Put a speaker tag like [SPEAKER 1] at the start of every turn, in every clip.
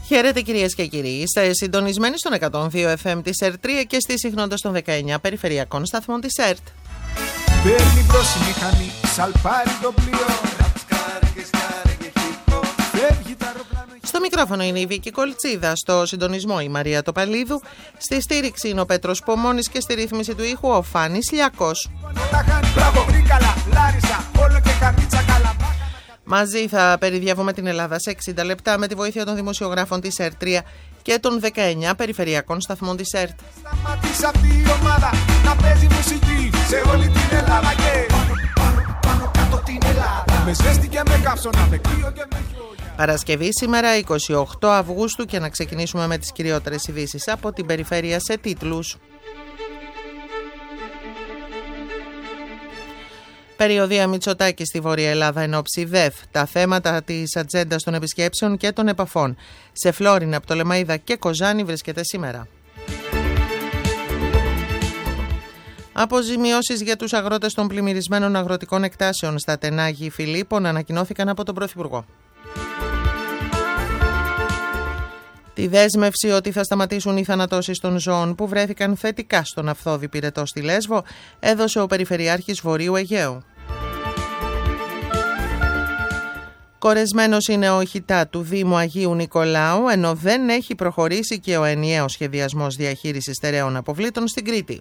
[SPEAKER 1] Χαίρετε κυρίες και κύριοι, είστε συντονισμένοι στον 102 FM της ΕΡΤ 3 και στις συχνότητες των 19 περιφερειακών σταθμών της ΕΡΤ.
[SPEAKER 2] Παίρνει μπρος η μηχανή, σαλπάρει το πλοίο.
[SPEAKER 1] Στο μικρόφωνο είναι η Βίκη Κολτσίδα, στο συντονισμό η Μαρία Τοπαλίδου, στη στήριξη είναι ο Πέτρος Πομώνης και στη ρύθμιση του ήχου ο Φάνης Λιακός. Μαζί θα περιδιαβούμε την Ελλάδα σε 60 λεπτά με τη βοήθεια των δημοσιογράφων της ΕΡΤ 3 και των 19 περιφερειακών σταθμών της ΕΡΤ. Παρασκευή σήμερα 28 Αυγούστου και να ξεκινήσουμε με τις κυριότερες ειδήσεις από την περιφέρεια σε τίτλους. Περιοδεία Μητσοτάκη στη Βόρεια Ελλάδα εν ώψη ΔΕΘ. Τα θέματα της ατζέντας των επισκέψεων και των επαφών. Σε Φλόρινα, Πτολεμαΐδα και Κοζάνη βρίσκεται σήμερα. Αποζημιώσεις για τους αγρότες των πλημμυρισμένων αγροτικών εκτάσεων στα Τενάγη Φιλίππων ανακοινώθηκαν από τον Πρωθυπουργό. Τη δέσμευση ότι θα σταματήσουν οι θανατώσεις των ζώων που βρέθηκαν θετικά στον Αυθώδη Πυρετό στη Λέσβο έδωσε ο Περιφερειάρχης Βορείου Αιγαίου. Κορεσμένος είναι ο ΧΙΤΑ του Δήμου Αγίου Νικολάου, ενώ δεν έχει προχωρήσει και ο ενιαίος σχεδιασμός διαχείρισης στερεών αποβλήτων στην Κρήτη.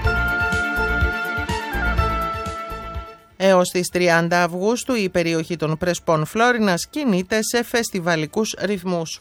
[SPEAKER 1] Έως τις 30 Αυγούστου η περιοχή των Πρεσπών Φλόρινας κινείται σε φεστιβαλικούς ρυθμούς.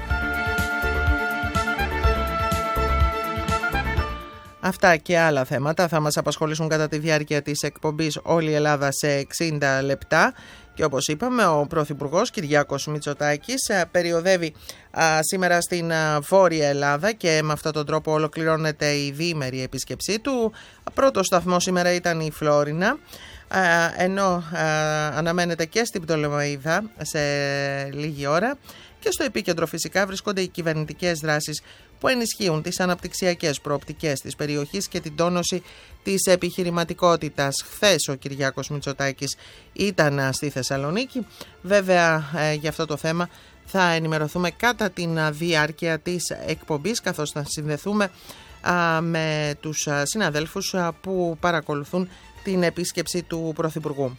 [SPEAKER 1] Αυτά και άλλα θέματα θα μας απασχολήσουν κατά τη διάρκεια της εκπομπής Όλη η Ελλάδα σε 60 λεπτά και όπως είπαμε ο Πρωθυπουργός Κυριάκος Μητσοτάκης περιοδεύει σήμερα στην Βόρεια Ελλάδα και με αυτόν τον τρόπο ολοκληρώνεται η διήμερη επίσκεψή του. Πρώτο σταθμό σήμερα ήταν η Φλόρινα, ενώ αναμένεται και στην Πτολεμαΐδα σε λίγη ώρα και στο επίκεντρο φυσικά βρίσκονται οι κυβερνητικές δράσεις που ενισχύουν τις αναπτυξιακές προοπτικές της περιοχής και την τόνωση της επιχειρηματικότητας. Χθες ο Κυριάκος Μητσοτάκης ήταν στη Θεσσαλονίκη. Βέβαια για αυτό το θέμα θα ενημερωθούμε κατά την διάρκεια της εκπομπής, καθώς θα συνδεθούμε με τους συναδέλφους που παρακολουθούν την επίσκεψη του Πρωθυπουργού.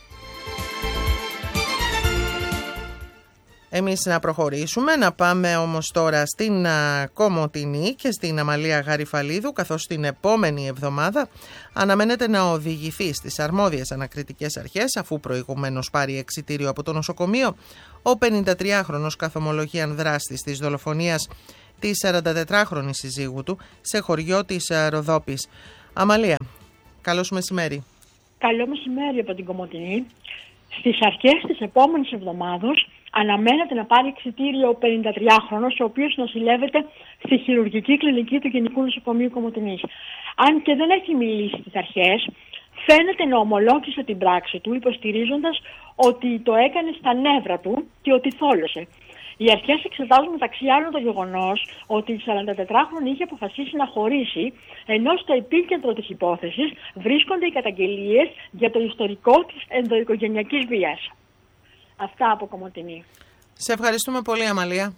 [SPEAKER 1] Εμείς να προχωρήσουμε, να πάμε όμως τώρα στην Κομοτηνή και στην Αμαλία Γαριφαλίδου, καθώς την επόμενη εβδομάδα αναμένεται να οδηγηθεί στις αρμόδιες ανακριτικές αρχές, αφού προηγουμένως πάρει εξιτήριο από το νοσοκομείο, ο 53χρονος καθομολογίαν δράστης της δολοφονίας της 44χρονης συζύγου του σε χωριό της Ροδόπης. Αμαλία, καλώς μεσημέρι.
[SPEAKER 3] Καλό μεσημέρι από την Κομοτηνή. Στις αρχές της επόμενης εβδομάδος αναμένεται να πάρει εξιτήριο ο 53χρονος, ο οποίος νοσηλεύεται στη χειρουργική κλινική του Γενικού Νοσοκομείου Κομοτηνής. Αν και δεν έχει μιλήσει στις αρχές, φαίνεται να ομολόγησε την πράξη του, υποστηρίζοντας ότι το έκανε στα νεύρα του και ότι θόλωσε. Οι αρχές εξετάζουν μεταξύ άλλων το γεγονός ότι η 44χρονη είχε αποφασίσει να χωρίσει, ενώ στο επίκεντρο της υπόθεσης βρίσκονται οι καταγγελίες για το ιστορικό της ενδοοικογενειακής βίας. Αυτά από Κομοτηνή.
[SPEAKER 1] Σε ευχαριστούμε πολύ, Αμαλία.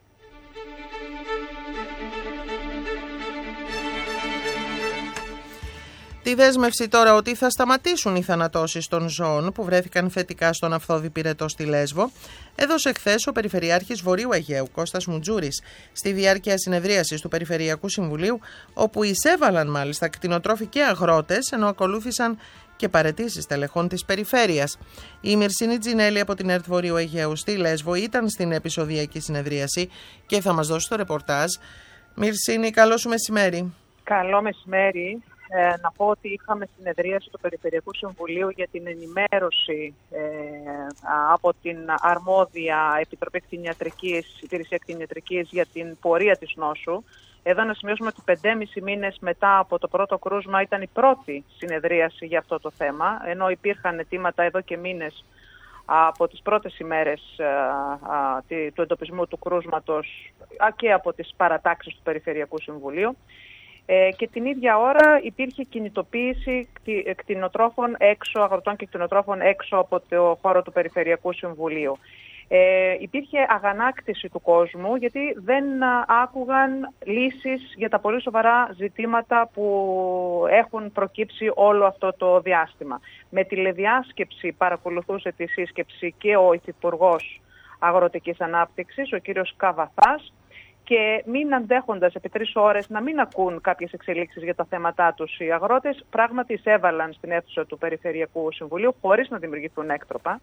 [SPEAKER 1] Τη δέσμευση τώρα ότι θα σταματήσουν οι θανατώσεις των ζώων που βρέθηκαν θετικά στον Αυθώδη Πυρετό στη Λέσβο έδωσε χθες ο Περιφερειάρχης Βορείου Αιγαίου Κώστας Μουτζούρης στη διάρκεια συνεδρίασης του Περιφερειακού Συμβουλίου, όπου εισέβαλαν μάλιστα κτηνοτρόφοι και αγρότες, ενώ ακολούθησαν και παραιτήσεις τελεχών της περιφέρειας. Η Μυρσίνη Τζινέλη από την ΕΡΤ Βορείου Αιγαίου στη Λέσβο ήταν στην επεισοδιακή συνεδρίαση και θα μας δώσει το ρεπορτάζ. Μυρσίνη, καλό σου μεσημέρι.
[SPEAKER 4] Καλό μεσημέρι. Να πω ότι είχαμε συνεδρίαση του Περιφερειακού Συμβουλίου για την ενημέρωση από την αρμόδια Επιτροπή Υπηρεσία Κτηνιατρικής για την πορεία της νόσου. Εδώ να σημειώσουμε ότι 5,5 μήνες μετά από το πρώτο κρούσμα ήταν η πρώτη συνεδρίαση για αυτό το θέμα, ενώ υπήρχαν αιτήματα εδώ και μήνες από τις πρώτες ημέρες του εντοπισμού του κρούσματος και από τις παρατάξεις του Περιφερειακού Συμβουλίου. Και την ίδια ώρα υπήρχε κινητοποίηση κτηνοτρόφων έξω, αγροτών και κτηνοτρόφων έξω από το χώρο του Περιφερειακού Συμβουλίου. Υπήρχε αγανάκτηση του κόσμου γιατί δεν άκουγαν λύσεις για τα πολύ σοβαρά ζητήματα που έχουν προκύψει όλο αυτό το διάστημα. Με τηλεδιάσκεψη παρακολουθούσε τη σύσκεψη και ο Υφυπουργός Αγροτικής Ανάπτυξης, ο κύριος Καβαθάς, και μην αντέχοντας επί 3 ώρες να μην ακούν κάποιες εξελίξεις για τα θέματά τους οι αγρότες, πράγματι εισέβαλαν στην αίθουσα του Περιφερειακού Συμβουλίου χωρίς να δημιουργηθούν έκτροπα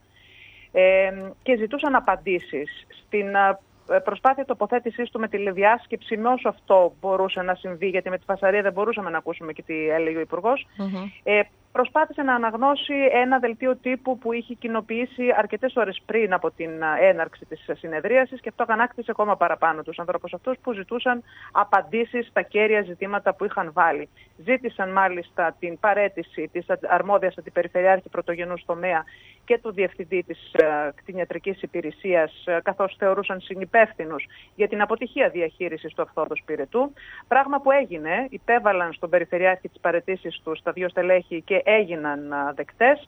[SPEAKER 4] και ζητούσαν απαντήσεις. Στην προσπάθεια τοποθέτησής του με τηλεδιάσκεψη, με όσο αυτό μπορούσε να συμβεί, γιατί με τη φασαρία δεν μπορούσαμε να ακούσουμε και τι έλεγε ο Υπουργός, προσπάθησε να αναγνώσει ένα δελτίο τύπου που είχε κοινοποιήσει αρκετές ώρες πριν από την έναρξη της συνεδρίασης, και αυτό αγανάκτησε ακόμα παραπάνω τους ανθρώπους αυτούς που ζητούσαν απαντήσεις στα κέρια ζητήματα που είχαν βάλει. Ζήτησαν μάλιστα την παραίτηση της αρμόδιας αντιπεριφερειάρχη πρωτογενούς τομέα και του διευθυντή της κτηνιατρικής υπηρεσίας, καθώς θεωρούσαν συνυπεύθυνους για την αποτυχία διαχείρισης του αυθόρδους πυρετού. Πράγμα που έγινε, υπέβαλαν στον περιφερειάρχη τις παραιτήσεις του στα 2 στελέχη και έγιναν δεκτές.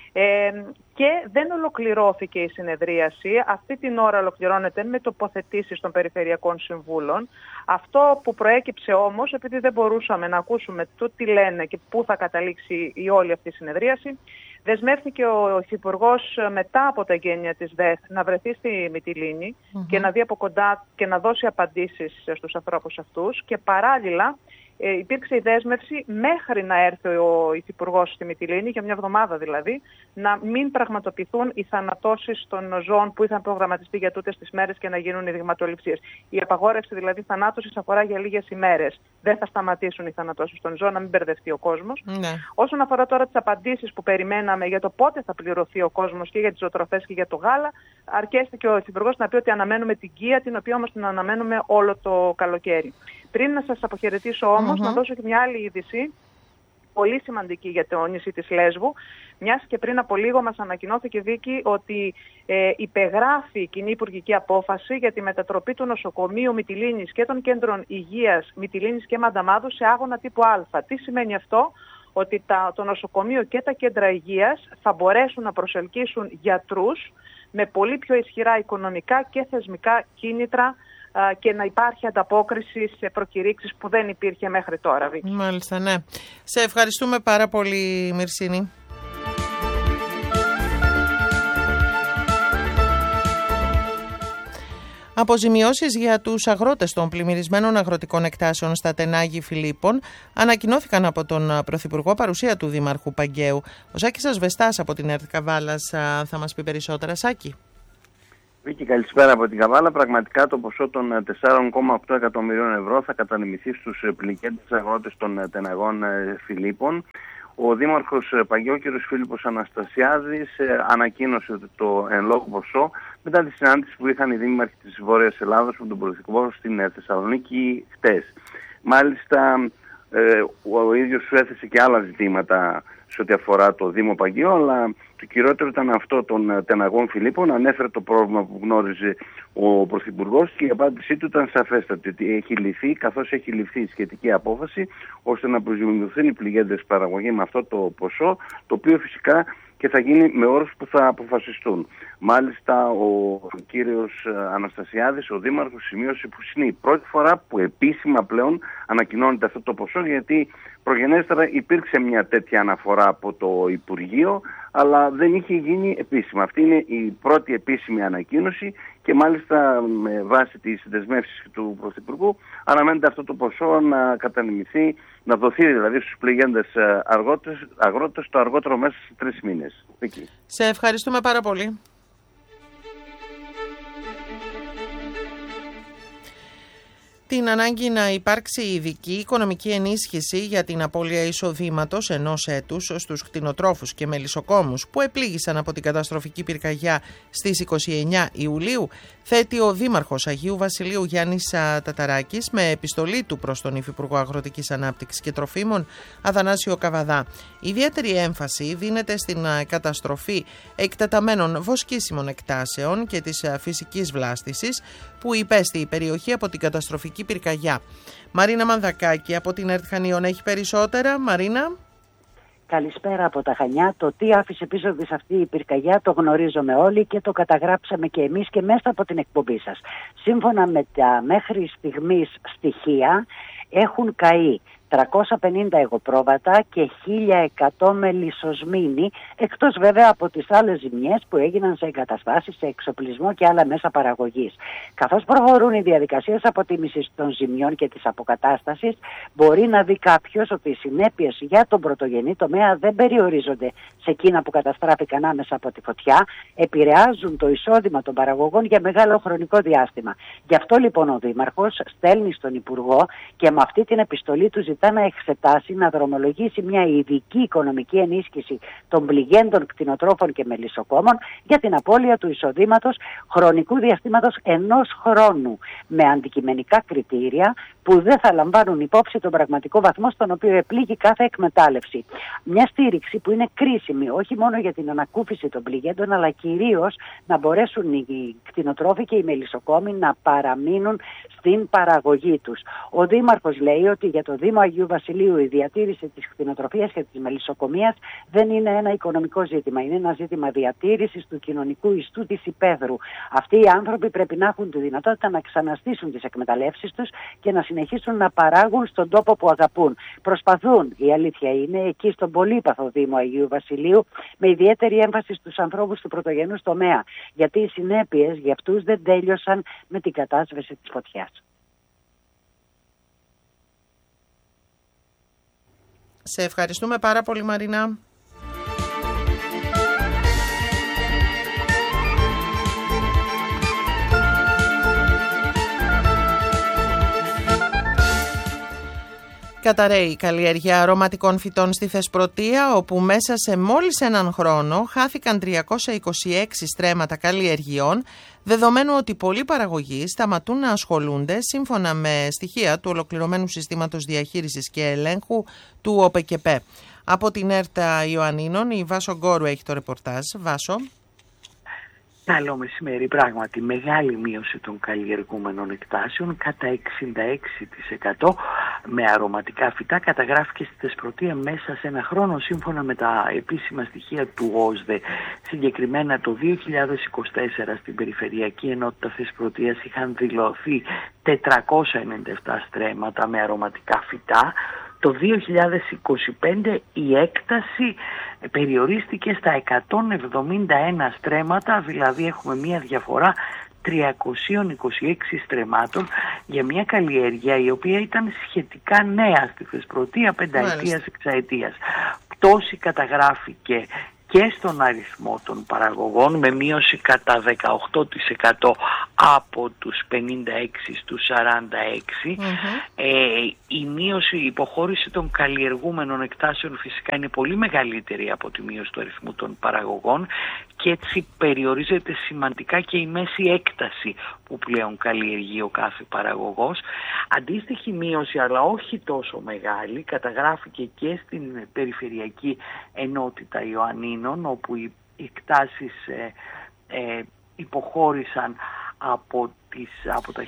[SPEAKER 4] Και δεν ολοκληρώθηκε η συνεδρίαση. Αυτή την ώρα ολοκληρώνεται με τοποθετήσεις των Περιφερειακών Συμβούλων. Αυτό που προέκυψε όμως, επειδή δεν μπορούσαμε να ακούσουμε το τι λένε και πού θα καταλήξει η όλη αυτή η συνεδρίαση, δεσμεύτηκε ο Υφυπουργός μετά από τα εγγένεια της ΔΕΘ να βρεθεί στη Μυτιλήνη και να δει από κοντά και να δώσει απαντήσεις στους ανθρώπους αυτούς, και παράλληλα υπήρξε η δέσμευση μέχρι να έρθει ο Υφυπουργός στη Μυτιλήνη, για 1 εβδομάδα δηλαδή, να μην πραγματοποιηθούν οι θανατώσεις των ζώων που είχαν προγραμματιστεί για τούτες τις μέρες και να γίνουν οι δειγματοληψίες. Η απαγόρευση δηλαδή θανάτωσης αφορά για λίγες ημέρες. Δεν θα σταματήσουν οι θανατώσεις των ζώων, να μην μπερδευτεί ο κόσμος. Ναι. Όσον αφορά τώρα τις απαντήσεις που περιμέναμε για το πότε θα πληρωθεί ο κόσμος και για τις ζωοτροφές και για το γάλα, αρκέστηκε ο Υφυπουργός να πει ότι αναμένουμε την Κία, την οποία όμως την αναμένουμε όλο το καλοκαίρι. Πριν να σας αποχαιρετήσω όμως, να δώσω και μια άλλη είδηση, πολύ σημαντική για το νησί της Λέσβου, μιας και πριν από λίγο μας ανακοινώθηκε, Βίκη, ότι υπεγράφει η κοινή υπουργική απόφαση για τη μετατροπή του νοσοκομείου Μυτιλήνης και των κέντρων υγείας Μυτιλήνης και Μανταμάδου σε άγωνα τύπου Α. Τι σημαίνει αυτό? Ότι το νοσοκομείο και τα κέντρα υγείας θα μπορέσουν να προσελκύσουν γιατρούς με πολύ πιο ισχυρά οικονομικά και θεσμικά κίνητρα και να υπάρχει ανταπόκριση σε προκηρύξεις που δεν υπήρχε μέχρι τώρα. Βίκη.
[SPEAKER 1] Μάλιστα, ναι. Σε ευχαριστούμε πάρα πολύ, Μυρσίνη. Αποζημιώσεις για τους αγρότες των πλημμυρισμένων αγροτικών εκτάσεων στα Τενάγη Φιλίππων ανακοινώθηκαν από τον Πρωθυπουργό, παρουσία του Δήμαρχου Παγκαίου. Ο Σάκης Ασβεστάς από την ΕΡΤ Καβάλας θα μας πει περισσότερα. Σάκη.
[SPEAKER 5] Βίκη, καλησπέρα από την Καβάλα. Πραγματικά το ποσό των 4,8 εκατομμυρίων ευρώ θα κατανεμηθεί στους πληγέντες αγρότες των Τεναγών Φιλίππων. Ο Δήμαρχος Παγκαίου, κ. Φίλιππος Αναστασιάδης, ανακοίνωσε το εν λόγω ποσό μετά τη συνάντηση που είχαν οι δήμαρχοι της Βόρειας Ελλάδος με τον Πρωθυπουργό στην Θεσσαλονίκη χτες. Μάλιστα, ο ίδιος σου έθεσε και άλλα ζητήματα σε ό,τι αφορά το Δήμο Παγκαίου, αλλά το κυριότερο ήταν αυτό των Τεναγών Φιλίππων. Ανέφερε το πρόβλημα που γνώριζε ο Πρωθυπουργός και η απάντησή του ήταν σαφέστατη, ότι έχει ληφθεί, καθώς έχει ληφθεί η σχετική απόφαση, ώστε να προσδημιουργηθούν οι πληγέντες παραγωγή με αυτό το ποσό, το οποίο φυσικά και θα γίνει με όρους που θα αποφασιστούν. Μάλιστα, ο κύριος Αναστασιάδης, ο Δήμαρχος, σημείωσε που είναι η πρώτη φορά που επίσημα πλέον ανακοινώνεται αυτό το ποσό, γιατί προγενέστερα υπήρξε μια τέτοια αναφορά από το Υπουργείο, αλλά δεν είχε γίνει επίσημα. Αυτή είναι η πρώτη επίσημη ανακοίνωση και μάλιστα με βάση τις δεσμεύσεις του Πρωθυπουργού αναμένεται αυτό το ποσό να κατανεμηθεί, να δοθεί δηλαδή στους πληγέντες αγρότες το αργότερο μέσα σε 3 μήνες. Εκεί.
[SPEAKER 1] Σε ευχαριστούμε πάρα πολύ. Την ανάγκη να υπάρξει ειδική οικονομική ενίσχυση για την απώλεια εισοδήματος ενός έτους στους κτηνοτρόφους και μελισσοκόμους που επλήγησαν από την καταστροφική πυρκαγιά στις 29 Ιουλίου θέτει ο Δήμαρχος Αγίου Βασιλείου Γιάννης Ταταράκης με επιστολή του προς τον Υφυπουργό Αγροτικής Ανάπτυξης και Τροφίμων Αθανάσιο Καβαδά. Ιδιαίτερη έμφαση δίνεται στην καταστροφή εκτεταμένων βοσκήσιμων εκτάσεων και της φυσικής βλάστησης που υπέστη η περιοχή από την καταστροφική πυρκαγιά. Μαρίνα Μανδακάκη από την ΕΡΤ Χανίων έχει περισσότερα. Μαρίνα.
[SPEAKER 6] Καλησπέρα από τα Χανιά. Το τι άφησε πίσω της αυτή η πυρκαγιά το γνωρίζουμε όλοι και το καταγράψαμε και εμείς και μέσα από την εκπομπή σας. Σύμφωνα με τα μέχρι στιγμής στοιχεία, έχουν καεί 350 εγωπρόβατα και 1.100 μελισσοσμήνοι, εκτός βέβαια από τις άλλες ζημιές που έγιναν σε εγκαταστάσεις, σε εξοπλισμό και άλλα μέσα παραγωγής. Καθώς προχωρούν οι διαδικασίες αποτίμησης των ζημιών και της αποκατάστασης, μπορεί να δει κάποιος ότι οι συνέπειες για τον πρωτογενή τομέα δεν περιορίζονται σε εκείνα που καταστράφηκαν άμεσα από τη φωτιά, επηρεάζουν το εισόδημα των παραγωγών για μεγάλο χρονικό διάστημα. Γι' αυτό λοιπόν ο Δήμαρχος στέλνει στον Υπουργό και με αυτή την επιστολή του ζητά να εξετάσει, να δρομολογήσει μια ειδική οικονομική ενίσχυση των πληγέντων κτηνοτρόφων και μελισσοκόμων για την απώλεια του εισοδήματος χρονικού διαστήματος 1 χρόνου, με αντικειμενικά κριτήρια που δεν θα λαμβάνουν υπόψη τον πραγματικό βαθμό στον οποίο επλήγει κάθε εκμετάλλευση. Μια στήριξη που είναι κρίσιμη όχι μόνο για την ανακούφιση των πληγέντων, αλλά κυρίως να μπορέσουν οι κτηνοτρόφοι και οι μελισσοκόμοι να παραμείνουν στην παραγωγή τους. Ο Δήμαρχος λέει ότι για το Δήμο Αγίου Βασιλείου η διατήρηση της κτηνοτροφίας και της μελισσοκομείας δεν είναι ένα οικονομικό ζήτημα, είναι ένα ζήτημα διατήρησης του κοινωνικού ιστού της υπαίθρου. Αυτοί οι άνθρωποι πρέπει να έχουν τη δυνατότητα να ξαναστήσουν τις εκμεταλλεύσεις τους και να συνεχίσουν να παράγουν στον τόπο που αγαπούν. Προσπαθούν, η αλήθεια είναι, εκεί στον πολύπαθο Δήμο Αγίου Βασιλείου, με ιδιαίτερη έμφαση στους ανθρώπους του πρωτογενούς τομέα, γιατί οι συνέπειες για αυτούς δεν τέλειωσαν με την κατάσβεση της φωτιάς.
[SPEAKER 1] Σε ευχαριστούμε πάρα πολύ, Μαρίνα. Καταραίει η καλλιέργεια αρωματικών φυτών στη Θεσπρωτεία, όπου μέσα σε μόλις έναν χρόνο χάθηκαν 326 στρέμματα καλλιεργειών, δεδομένου ότι πολλοί παραγωγοί σταματούν να ασχολούνται σύμφωνα με στοιχεία του Ολοκληρωμένου Συστήματος Διαχείρισης και Ελέγχου του ΟΠΕΚΕΠΕ. Από την ΕΡΤΑ Ιωαννίνων, η Βάσο Γκόρου έχει το ρεπορτάζ. Βάσο.
[SPEAKER 7] Καλό μεσημέρι. Πράγματι, μεγάλη μείωση των καλλιεργούμενων εκτάσεων, κατά 66% με αρωματικά φυτά, καταγράφηκε στη Θεσπρωτεία μέσα σε ένα χρόνο, σύμφωνα με τα επίσημα στοιχεία του ΟΣΔΕ. Συγκεκριμένα το 2024 στην Περιφερειακή Ενότητα Θεσπρωτείας είχαν δηλωθεί 497 στρέμματα με αρωματικά φυτά. Το 2025 η έκταση περιορίστηκε στα 171 στρέμματα, δηλαδή έχουμε μία διαφορά 326 στρεμμάτων για μια καλλιέργεια η οποία ήταν σχετικά νέα στη Θεσπρωτεία, πενταετίας, εξαετίας. Πτώση καταγράφηκε και στον αριθμό των παραγωγών, με μείωση κατά 18% από τους 56 στους 46. Η μείωση, η υποχώρηση των καλλιεργούμενων εκτάσεων φυσικά είναι πολύ μεγαλύτερη από τη μείωση του αριθμού των παραγωγών και έτσι περιορίζεται σημαντικά και η μέση έκταση που πλέον καλλιεργεί ο κάθε παραγωγός. Αντίστοιχη μείωση, αλλά όχι τόσο μεγάλη, καταγράφηκε και στην Περιφερειακή Ενότητα Ιωαννίνων, όπου οι εκτάσεις υποχώρησαν από τα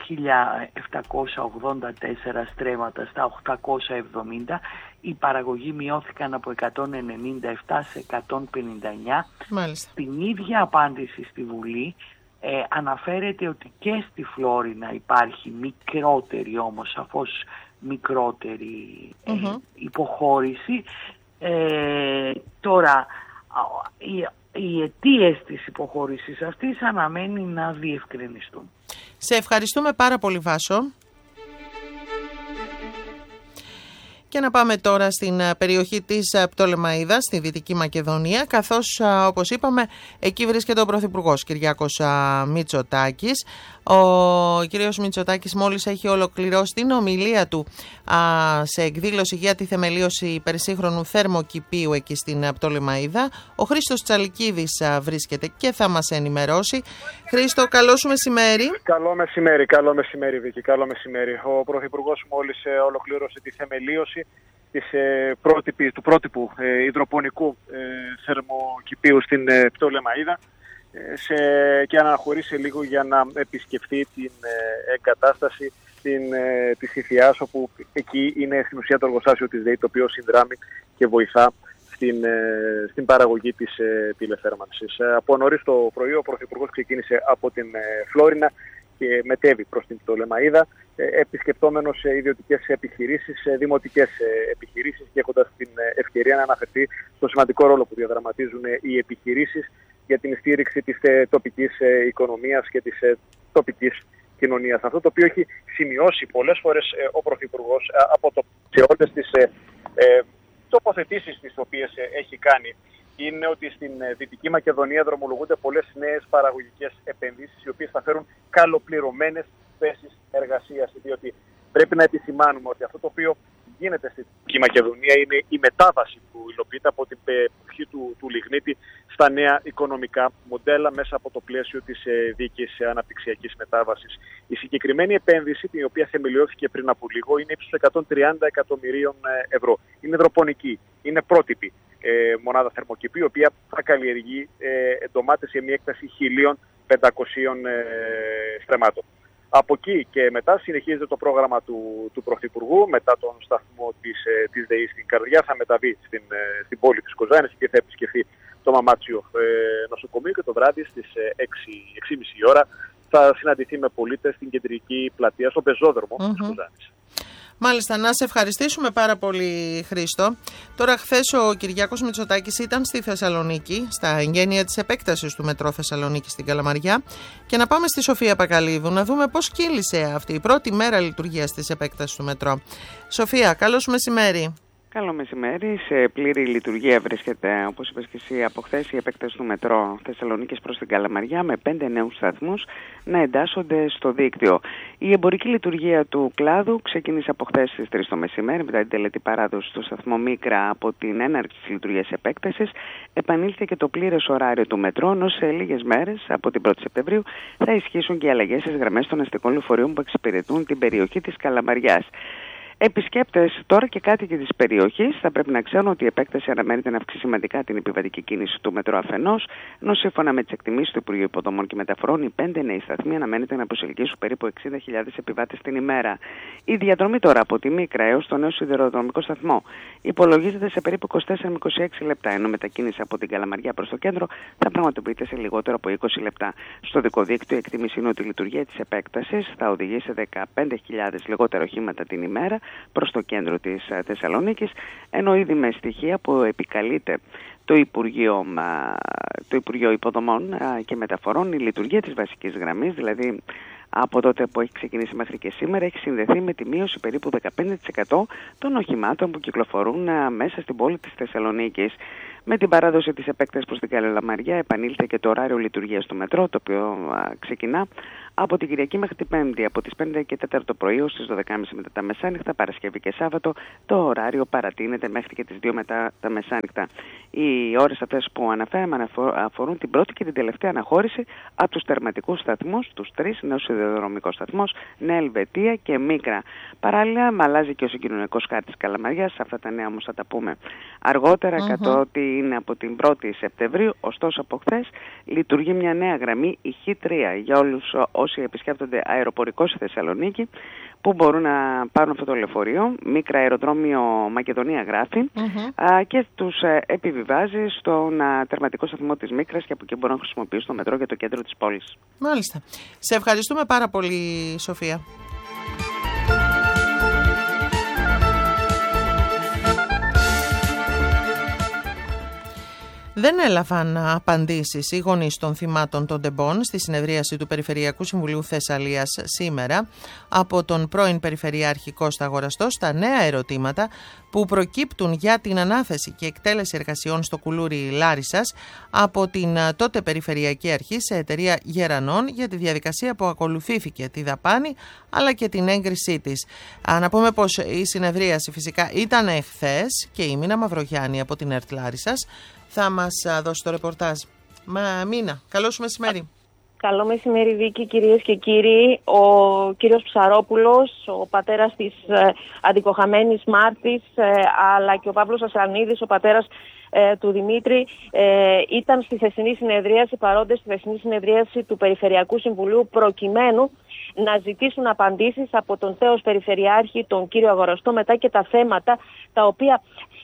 [SPEAKER 7] 1784 στρέμματα στα 870, οι παραγωγοί μειώθηκαν από 197 σε 159.
[SPEAKER 1] Μάλιστα.
[SPEAKER 7] Στην ίδια απάντηση στη Βουλή αναφέρεται ότι και στη Φλόρινα υπάρχει μικρότερη, όμως σαφώς μικρότερη υποχώρηση. Τώρα οι αιτίες της υποχώρησης αυτής αναμένει να διευκρινιστούν.
[SPEAKER 1] Σε ευχαριστούμε πάρα πολύ, Βάσο. Και να πάμε τώρα στην περιοχή της Πτολεμαΐδας, στη Δυτική Μακεδονία, καθώς, όπως είπαμε, εκεί βρίσκεται ο Πρωθυπουργός Κυριάκος Μητσοτάκης. Ο κύριος Μητσοτάκης μόλις έχει ολοκληρώσει την ομιλία του σε εκδήλωση για τη θεμελίωση υπερσύγχρονου θερμοκηπίου εκεί στην Πτολεμαΐδα. Ο Χρήστος Τσαλικίδης βρίσκεται και θα μας ενημερώσει. Χρήστο, καλό σου μεσημέρι.
[SPEAKER 8] Καλό μεσημέρι, Βίκη, καλό μεσημέρι. Ο Πρωθυπουργός μόλις ολοκλήρωσε τη θεμελίωση του πρότυπου υδροπονικού θερμοκηπίου στην Πτολεμαΐδα και αναχωρήσει λίγο για να επισκεφθεί την εγκατάσταση της Ιθιάς, όπου εκεί είναι στην ουσία το εργοστάσιο της ΔΕΗ, το οποίο συνδράμει και βοηθά στην παραγωγή της τηλεθέρμανσης. Από νωρίς το πρωί ο Πρωθυπουργός ξεκίνησε από την Φλόρινα και μετέβη προς την Πτολεμαΐδα, επισκεπτόμενος ιδιωτικές επιχειρήσεις, δημοτικές επιχειρήσεις και έχοντας την ευκαιρία να αναφερθεί στο σημαντικό ρόλο που διαδραματίζουν οι επιχειρήσεις για την στήριξη της τοπικής οικονομίας και της τοπικής κοινωνίας. Αυτό το οποίο έχει σημειώσει πολλές φορές ο Πρωθυπουργός σε όλες τις τοποθετήσεις τις οποίες έχει κάνει, είναι ότι στην Δυτική Μακεδονία δρομολογούνται πολλές νέες παραγωγικές επενδύσεις, οι οποίες θα φέρουν καλοπληρωμένες θέσεις εργασίας. Διότι πρέπει να επισημάνουμε ότι αυτό το οποίο γίνεται στη Δυτική Μακεδονία είναι η μετάβαση που υλοποιείται από την περιοχή του Λιγνίτη στα νέα οικονομικά μοντέλα μέσα από το πλαίσιο της δίκαιης αναπτυξιακής μετάβασης. Η συγκεκριμένη επένδυση, την οποία θεμελιώθηκε πριν από λίγο, είναι ύψους 130 εκατομμυρίων ευρώ. Είναι υδροπονική, είναι πρότυπη μονάδα θερμοκηπίου, η οποία θα καλλιεργεί ντομάτες σε μια έκταση 1.500 στρεμμάτων. Από εκεί και μετά συνεχίζεται το πρόγραμμα του Πρωθυπουργού. Μετά τον σταθμό της ΔΕΗ στην Καρδιά θα μεταβεί στην πόλη της Κοζάνης και θα επισκεφθεί το Μαμάτσιο νοσοκομείο και το βράδυ στις 6.30 ώρα θα συναντηθεί με πολίτες στην κεντρική πλατεία, στο πεζόδρομο της Κοζάνης.
[SPEAKER 1] Μάλιστα, να σε ευχαριστήσουμε πάρα πολύ, Χρήστο. Τώρα, χθες ο Κυριάκος Μητσοτάκης ήταν στη Θεσσαλονίκη, στα εγγένεια της επέκτασης του μετρό Θεσσαλονίκη στην Καλαμαριά. Και να πάμε στη Σοφία Πακαλίδου να δούμε πώς κύλησε αυτή η πρώτη μέρα λειτουργίας της επέκτασης του μετρό. Σοφία, καλώς μεσημέρι.
[SPEAKER 9] Καλό μεσημέρι. Σε πλήρη λειτουργία βρίσκεται, όπως είπες και εσύ, από χθες η επέκταση του μετρό Θεσσαλονίκης προς την Καλαμαριά με 5 νέους σταθμούς να εντάσσονται στο δίκτυο. Η εμπορική λειτουργία του κλάδου ξεκίνησε από χθες στις 3 το μεσημέρι μετά την τελετή παράδοση στο σταθμό Μίκρα. Από την έναρξη της λειτουργίας επέκτασης επανήλθε και το πλήρες ωράριο του μετρό, ενώ σε λίγες μέρες, από την 1η Σεπτεμβρίου, θα ισχύσουν και αλλαγές στις γραμμές των αστικών λεωφορείων που εξυπηρετούν την περιοχή της Καλαμαριάς. Επισκέπτες τώρα και κάτοικοι της περιοχής θα πρέπει να ξέρουν ότι η επέκταση αναμένεται να αυξήσει σημαντικά την επιβατική κίνηση του μετρό αφενός, ενώ σύμφωνα με τις εκτιμήσεις του Υπουργείου Υποδομών και Μεταφορών, οι 5 νέοι σταθμοί αναμένεται να προσελκύσουν περίπου 60.000 επιβάτες την ημέρα. Η διαδρομή τώρα από τη Μίκρα έως το νέο σιδηροδρομικό σταθμό υπολογίζεται σε περίπου 24 με 26 λεπτά, ενώ μετακίνηση από την Καλαμαριά προς το κέντρο θα πραγματοποιείται σε λιγότερο από 20 λεπτά. Στο δικό δίκτυο, η εκτίμηση είναι ότι η λειτουργία της επέκτασης θα οδηγήσει σε 15.000 λιγότερα οχήματα την ημέρα προς το κέντρο της Θεσσαλονίκης, ενώ ήδη με στοιχεία που επικαλείται το Υπουργείο Υποδομών και Μεταφορών, η λειτουργία της βασικής γραμμής, δηλαδή από τότε που έχει ξεκινήσει μέχρι και σήμερα, έχει συνδεθεί με τη μείωση περίπου 15% των οχημάτων που κυκλοφορούν μέσα στην πόλη της Θεσσαλονίκης. Με την παράδοση της επέκτασης προς την Καλαμαριά επανήλθε και το ωράριο λειτουργίας του μετρό, το οποίο ξεκινά από την Κυριακή μέχρι την Πέμπτη, από τις 5 και 4 το πρωί ως τις 12.30 μετά τα μεσάνυχτα, Παρασκευή και Σάββατο το ωράριο παρατείνεται μέχρι και τις 2 μετά τα μεσάνυχτα. Οι ώρες αυτές που αναφέραμε αφορούν την πρώτη και την τελευταία αναχώρηση από τους τερματικούς σταθμούς, τους 3, νέος σιδηροδρομικός σταθμός, Νέα Ελβετία και Μίκρα. Παράλληλα, αλλάζει και ο συγκοινωνικός χάρτης Καλαμαριάς, αυτά τα νέα όμως θα τα πούμε αργότερα, καθότι είναι από την 1η Σεπτεμβρίου, ωστόσο από χθες λειτουργεί μια νέα γραμμή, η Χ3, για όλους όσοι επισκέπτονται αεροπορικό στη Θεσσαλονίκη, που μπορούν να πάρουν αυτό το λεωφορείο. Μίκρα αεροδρόμιο Μακεδονία γράφει και τους επιβιβάζει στον τερματικό σταθμό της Μίκρας και από εκεί μπορούν να χρησιμοποιήσουν το μετρό για το κέντρο της πόλης.
[SPEAKER 1] Μάλιστα. Σε ευχαριστούμε πάρα πολύ, Σοφία. Δεν έλαβαν απαντήσεις οι γονείς των θυμάτων των τεμπών στη συνεδρίαση του Περιφερειακού Συμβουλίου Θεσσαλίας σήμερα από τον πρώην Περιφερειάρχη Κώστα Αγοραστό στα νέα ερωτήματα που προκύπτουν για την ανάθεση και εκτέλεση εργασιών στο κουλούρι Λάρισσας από την τότε Περιφερειακή Αρχή σε εταιρεία Γερανών για τη διαδικασία που ακολουθήθηκε, τη δαπάνη αλλά και την έγκρισή της. Να πούμε πως η συνεδρίαση φυσικά ήταν χθες και η Μίνα Μαυρογιάννη από την ΕΡΤ Λάρισσας θα μας δώσει το ρεπορτάζ. Μίνα, καλό σου μεσημέρι.
[SPEAKER 10] Καλό μεσημέρι, Βίκη, κυρίες και κύριοι. Ο κύριος Ψαρόπουλος, ο πατέρας της αντικοχαμένης Μάρτης, αλλά και ο Παύλος Ασανίδης, ο πατέρας του Δημήτρη, ήταν στη χθεσινή συνεδρίαση, παρόντες στη χθεσινή συνεδρίαση του Περιφερειακού Συμβουλίου, προκειμένου να ζητήσουν απαντήσεις από τον τέος Περιφερειάρχη, τον κύριο Αγοραστό, μετά και τα θέματα τα οποία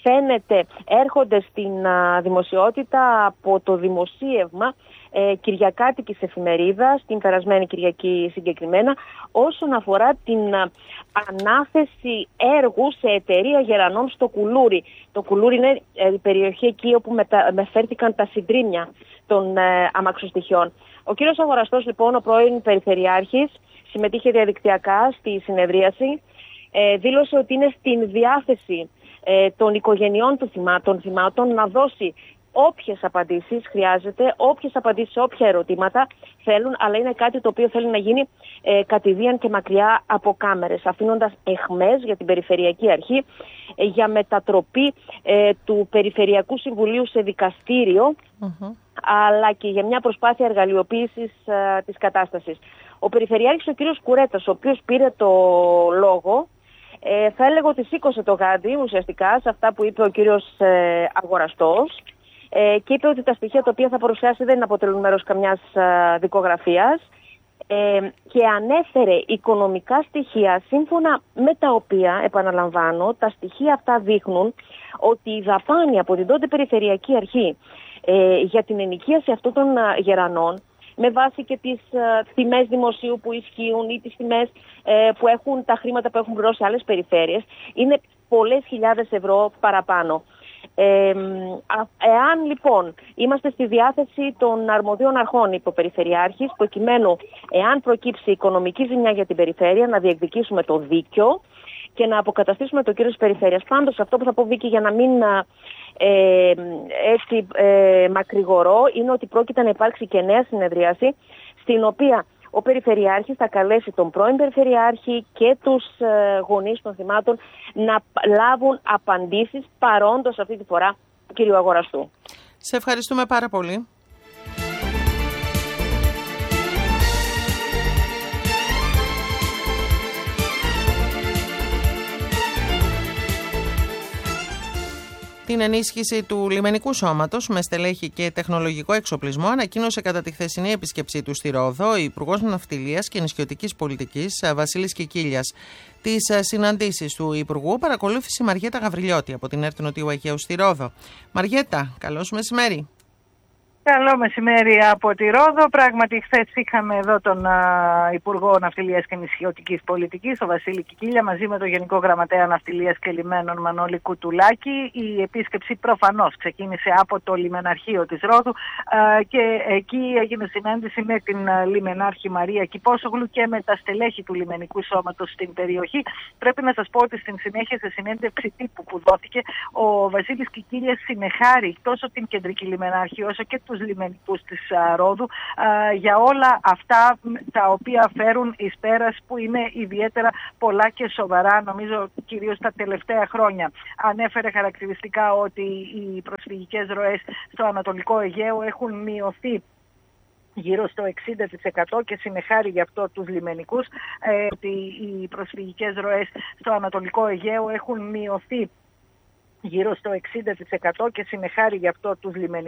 [SPEAKER 10] φαίνεται έρχονται στην δημοσιότητα από το δημοσίευμα κυριακάτικης εφημερίδας, την περασμένη Κυριακή συγκεκριμένα, όσον αφορά την ανάθεση έργου σε εταιρεία γερανών στο Κουλούρι. Το Κουλούρι είναι η περιοχή εκεί όπου μεταφέρθηκαν τα συντρίμμια των αμαξοστοιχειών. Ο κύριος Αγοραστός, λοιπόν, ο πρώην Περιφερειάρχης, συμμετείχε διαδικτυακά στη συνεδρίαση, δήλωσε ότι είναι στην διάθεση των οικογενειών των θυμάτων να δώσει όποιες απαντήσεις χρειάζεται, όποιες απαντήσεις σε όποια ερωτήματα θέλουν, αλλά είναι κάτι το οποίο θέλει να γίνει κατηδίαν και μακριά από κάμερες, αφήνοντας εχμές για την Περιφερειακή Αρχή για μετατροπή του Περιφερειακού Συμβουλίου σε δικαστήριο, αλλά και για μια προσπάθεια εργαλειοποίησης της κατάστασης. Ο Περιφερειάρχης, ο κύριος Κουρέτας, ο οποίος πήρε το λόγο, θα έλεγα ότι σήκωσε το γάντι ουσιαστικά σε αυτά που είπε ο κύριος Αγοραστός, και είπε ότι τα στοιχεία τα οποία θα παρουσιάσει δεν αποτελούν μέρος καμιάς δικογραφίας, και ανέφερε οικονομικά στοιχεία σύμφωνα με τα οποία, επαναλαμβάνω, τα στοιχεία αυτά δείχνουν ότι η δαπάνη από την τότε Περιφερειακή Αρχή για την ενοικίαση αυτών των γερανών, με βάση και τις τιμές δημοσίου που ισχύουν ή τις τιμές που έχουν τα χρήματα που έχουν πληρώσει άλλες περιφέρειες, είναι πολλές χιλιάδες ευρώ παραπάνω. Εάν λοιπόν είμαστε στη διάθεση των αρμοδίων αρχών, είπε ο Περιφερειάρχης, προκειμένου, εάν προκύψει οικονομική ζημιά για την περιφέρεια, να διεκδικήσουμε το δίκαιο και να αποκαταστήσουμε το κύριο της περιφέρειας. Πάντως, αυτό που θα πω, Βίκη, για να μην μακρηγορώ, είναι ότι πρόκειται να υπάρξει και νέα συνεδρίαση, στην οποία ο Περιφερειάρχης θα καλέσει τον πρώην Περιφερειάρχη και τους γονείς των θυμάτων να λάβουν απαντήσεις παρόντος αυτή τη φορά του κυρίου Αγοραστού.
[SPEAKER 1] Σε ευχαριστούμε πάρα πολύ. Την ενίσχυση του λιμενικού σώματος με στελέχη και τεχνολογικό εξοπλισμό ανακοίνωσε κατά τη χθεσινή επίσκεψή του στη Ρόδο ο Υπουργός Ναυτιλίας και Νησιωτικής Πολιτικής Βασίλης Κικίλιας. Τις συναντήσεις του Υπουργού παρακολούθησε η Μαριέτα Γαβριλιώτη από την ΕΡΤ Νοτιού Αιγαίου στη Ρόδο. Μαριέτα, καλώς μεσημέρι.
[SPEAKER 11] Καλό μεσημέρι από τη Ρόδο. Πράγματι, χθες είχαμε εδώ τον Υπουργό Ναυτιλίας και Νησιωτικής Πολιτικής, τον Βασίλη Κικίλια, μαζί με τον Γενικό Γραμματέα Ναυτιλίας και Λιμένων Μανώλη Κουτουλάκη. Η επίσκεψη προφανώς ξεκίνησε από το λιμεναρχείο της Ρόδου και εκεί έγινε συνάντηση με την λιμενάρχη Μαρία Κυπόσογλου και με τα στελέχη του λιμενικού σώματος στην περιοχή. Πρέπει να σας πω ότι στην συνέχεια, σε συνέντευξη τύπου που δόθηκε, ο Βασίλης Κικίλιας συνεχάρει τόσο την κεντρική λιμενάρχη όσο και τους λιμενικούς της Ρόδου για όλα αυτά τα οποία φέρουν εις πέρας, που είναι ιδιαίτερα πολλά και σοβαρά, νομίζω κυρίως τα τελευταία χρόνια. Ανέφερε χαρακτηριστικά ότι οι προσφυγικές ροές στο Ανατολικό Αιγαίο έχουν μειωθεί γύρω στο 60% και συνεχάρει γι' αυτό τους λιμενικούς, ότι οι προσφυγικές ροές στο Ανατολικό Αιγαίο έχουν μειωθεί γύρω στο 60% και συνεχάρει γι' αυτό τους λιμενικούς.